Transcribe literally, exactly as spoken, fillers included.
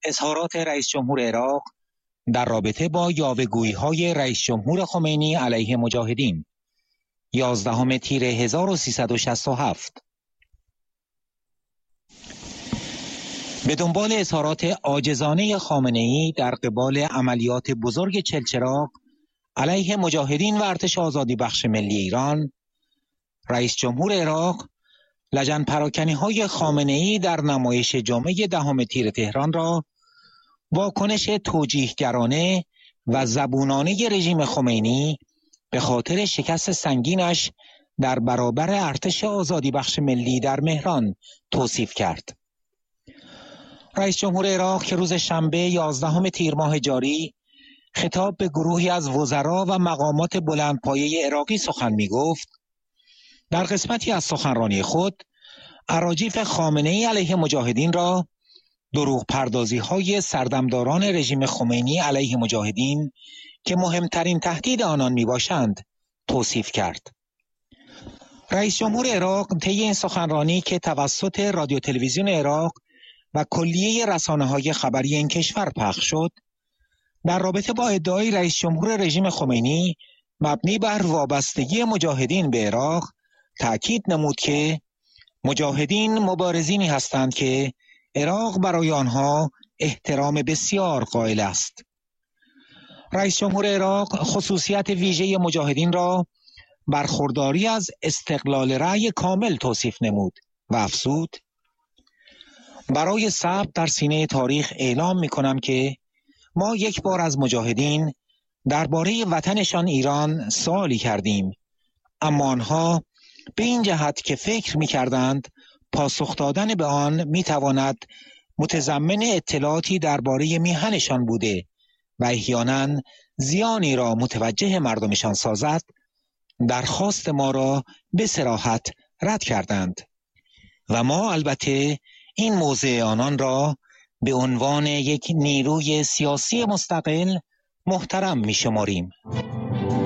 اظهارات رئیس جمهور عراق در رابطه با یاوه‌گویی‌های رئیس جمهور خمینی علیه مجاهدین. یازدهم تیر هزار و سیصد و شصت و هفت. به دنبال اظهارات عاجزانه خامنه‌ای در قبال عملیات بزرگ چلچراغ علیه مجاهدین و ارتش آزادی بخش ملی ایران، رئیس جمهور عراق لجن پراکنی‌های خامنه‌ای در نمایش جمعه دهم تیر تهران را واکنش توجیهگرانه و زبونانه رژیم خمینی به خاطر شکست سنگینش در برابر ارتش آزادی بخش ملی در مهران توصیف کرد. رئیس جمهور عراق که روز شنبه یازدهم تیر ماه جاری خطاب به گروهی از وزرا و مقامات بلندپایه عراقی سخن می گفت، در قسمتی از سخنرانی خود اراجیف خامنه‌ای علیه مجاهدین را دروغ پردازی های سردمداران رژیم خمینی علیه مجاهدین که مهمترین تهدید آنان می باشند توصیف کرد. رئیس جمهور عراق طی این سخنرانی که توسط رادیو تلویزیون عراق و کلیه رسانه‌های خبری این کشور پخش شد، در رابطه با ادعای رئیس جمهور رژیم خمینی مبنی بر وابستگی مجاهدین به عراق تأکید نمود که مجاهدین مبارزینی هستند که عراق برای آنها احترام بسیار قائل است. رئیس جمهور عراق خصوصیت ویژه مجاهدین را برخورداری از استقلال رأی کامل توصیف نمود و افزود: برای ثبت در سینه تاریخ اعلام می کنم که ما یک بار از مجاهدین درباره وطنشان ایران سوالی کردیم، اما آنها به این جهت که فکر می کردند پاسخ دادن به آن می تواند متضمن اطلاعاتی درباره میهنشان بوده و احیانا زیانی را متوجه مردمشان سازد، درخواست ما را به صراحت رد کردند و ما البته این موضع آنان را به عنوان یک نیروی سیاسی مستقل محترم می شماریم.